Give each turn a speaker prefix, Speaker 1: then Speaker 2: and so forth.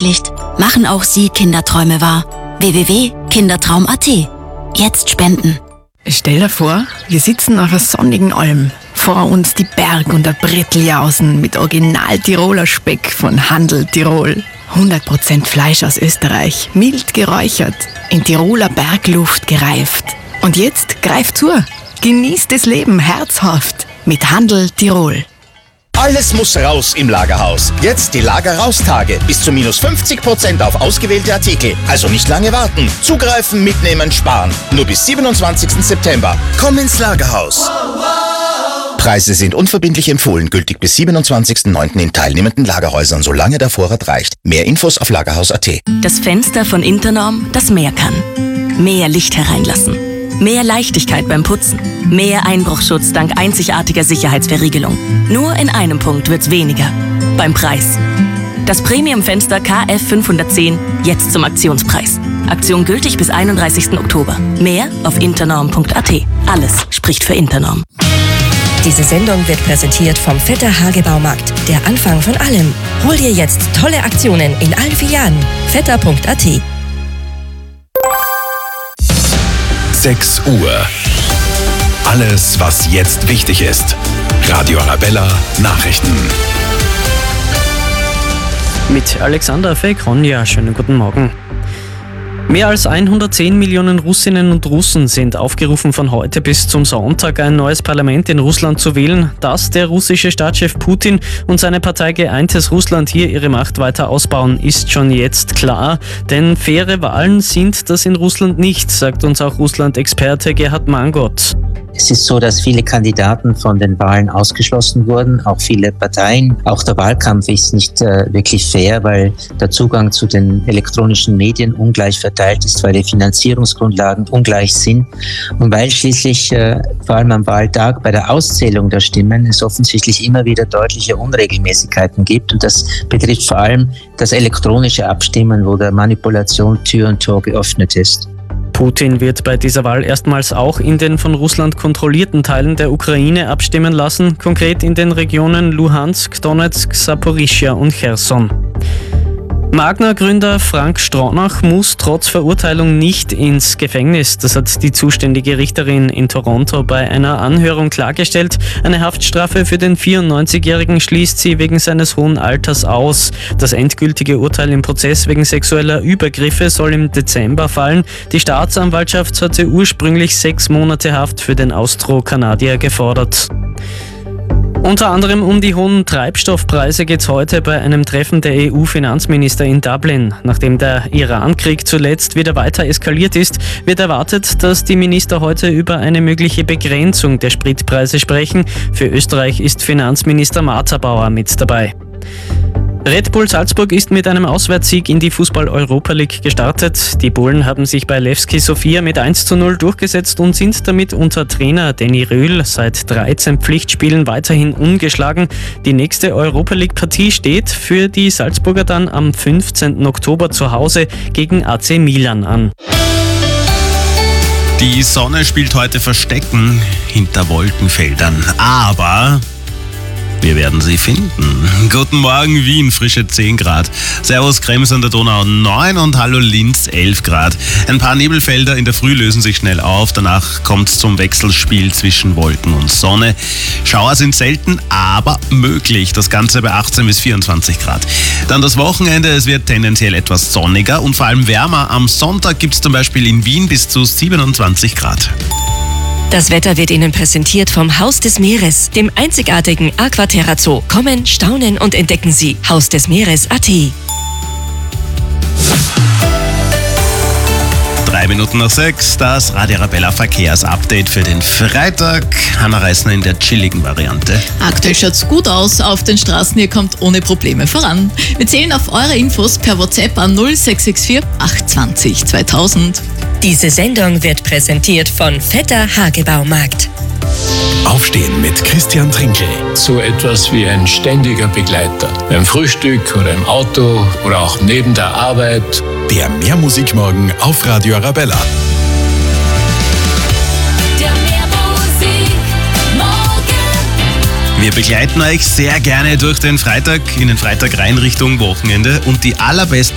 Speaker 1: verwirklicht. Machen auch Sie Kinderträume wahr. www.kindertraum.at. Jetzt spenden.
Speaker 2: Stell dir vor, wir sitzen auf einer sonnigen Alm. Vor uns die Berg- und der Bretteljausen mit Original-Tiroler Speck von Handel Tirol. 100% Fleisch aus Österreich, mild geräuchert, in Tiroler Bergluft gereift. Und jetzt greift zu. Genießt das Leben herzhaft mit Handel Tirol.
Speaker 3: Alles muss raus im Lagerhaus. Jetzt die Lager-Raus-Tage. Bis zu minus 50% auf ausgewählte Artikel. Also nicht lange warten. Zugreifen, mitnehmen, sparen. Nur bis 27. September. Komm ins Lagerhaus. Preise sind unverbindlich empfohlen. Gültig bis 27.09. in teilnehmenden Lagerhäusern, solange der Vorrat reicht. Mehr Infos auf lagerhaus.at.
Speaker 1: Das Fenster von Internorm, das mehr kann. Mehr Licht hereinlassen. Mehr Leichtigkeit beim Putzen. Mehr Einbruchschutz dank einzigartiger Sicherheitsverriegelung. Nur in einem Punkt wird's weniger. Beim Preis. Das Premium-Fenster KF 510 jetzt zum Aktionspreis. Aktion gültig bis 31. Oktober. Mehr auf internorm.at. Alles spricht für Internorm.
Speaker 4: Diese Sendung wird präsentiert vom Vetter Hagebaumarkt. Der Anfang von allem. Hol dir jetzt tolle Aktionen in allen Filialen. vetter.at.
Speaker 5: 6 Uhr. Alles, was jetzt wichtig ist. Radio Arabella Nachrichten.
Speaker 6: Mit Alexander Feckronja, schönen guten Morgen. Mehr als 110 Millionen Russinnen und Russen sind aufgerufen, von heute bis zum Sonntag ein neues Parlament in Russland zu wählen. Dass der russische Staatschef Putin und seine Partei Geeintes Russland hier ihre Macht weiter ausbauen, ist schon jetzt klar. Denn faire Wahlen sind das in Russland nicht, sagt uns auch Russland-Experte Gerhard Mangot.
Speaker 7: Es ist so, dass viele Kandidaten von den Wahlen ausgeschlossen wurden, auch viele Parteien. Auch der Wahlkampf ist nicht wirklich fair, weil der Zugang zu den elektronischen Medien ungleich verteilt ist, weil die Finanzierungsgrundlagen ungleich sind und weil schließlich vor allem am Wahltag bei der Auszählung der Stimmen es offensichtlich immer wieder deutliche Unregelmäßigkeiten gibt. Und das betrifft vor allem das elektronische Abstimmen, wo der Manipulation Tür und Tor geöffnet ist.
Speaker 6: Putin wird bei dieser Wahl erstmals auch in den von Russland kontrollierten Teilen der Ukraine abstimmen lassen, konkret in den Regionen Luhansk, Donetsk, Saporischschja und Cherson. Magna-Gründer Frank Stronach muss trotz Verurteilung nicht ins Gefängnis. Das hat die zuständige Richterin in Toronto bei einer Anhörung klargestellt. Eine Haftstrafe für den 94-Jährigen schließt sie wegen seines hohen Alters aus. Das endgültige Urteil im Prozess wegen sexueller Übergriffe soll im Dezember fallen. Die Staatsanwaltschaft hatte ursprünglich 6 Monate Haft für den Austro-Kanadier gefordert. Unter anderem um die hohen Treibstoffpreise geht es heute bei einem Treffen der EU-Finanzminister in Dublin. Nachdem der Iran-Krieg zuletzt wieder weiter eskaliert ist, wird erwartet, dass die Minister heute über eine mögliche Begrenzung der Spritpreise sprechen. Für Österreich ist Finanzminister Martha Bauer mit dabei. Red Bull Salzburg ist mit einem Auswärtssieg in die Fußball-Europa League gestartet. Die Bullen haben sich bei Levski Sofia mit 1:0 durchgesetzt und sind damit unter Trainer Danny Röhl seit 13 Pflichtspielen weiterhin ungeschlagen. Die nächste Europa League-Partie steht für die Salzburger dann am 15. Oktober zu Hause gegen AC Milan an.
Speaker 8: Die Sonne spielt heute Verstecken hinter Wolkenfeldern, aber wir werden sie finden. Guten Morgen Wien, frische 10 Grad. Servus Krems an der Donau 9 und hallo Linz 11 Grad. Ein paar Nebelfelder in der Früh lösen sich schnell auf. Danach kommt es zum Wechselspiel zwischen Wolken und Sonne. Schauer sind selten, aber möglich. Das Ganze bei 18 bis 24 Grad. Dann das Wochenende. Es wird tendenziell etwas sonniger und vor allem wärmer. Am Sonntag gibt es zum Beispiel in Wien bis zu 27 Grad.
Speaker 4: Das Wetter wird Ihnen präsentiert vom Haus des Meeres, dem einzigartigen Aquaterra Zoo. Kommen, staunen und entdecken Sie hausdesmeeres.at.
Speaker 8: 3 Minuten nach 6, das Radio Arabella Verkehrsupdate für den Freitag. Hanna Reisner in der chilligen Variante.
Speaker 9: Aktuell schaut's gut aus auf den Straßen, ihr kommt ohne Probleme voran. Wir zählen auf eure Infos per WhatsApp an 0664 820 2000.
Speaker 4: Diese Sendung wird präsentiert von Vetter Hagebaumarkt.
Speaker 5: Aufstehen mit Christian Trinkel.
Speaker 10: So etwas wie ein ständiger Begleiter. Beim Frühstück oder im Auto oder auch neben der Arbeit.
Speaker 5: Der Mehrmusikmorgen auf Radio Arabella.
Speaker 8: Wir begleiten euch sehr gerne durch den Freitag, in den Freitag rein Richtung Wochenende und die allerbesten